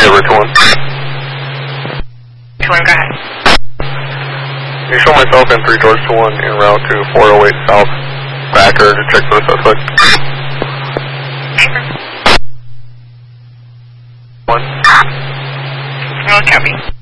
over to 1. 2-1, go ahead. Can you show myself in 3 George to 1 en route to 408 South Backer to check for the suspect? 1. Copy.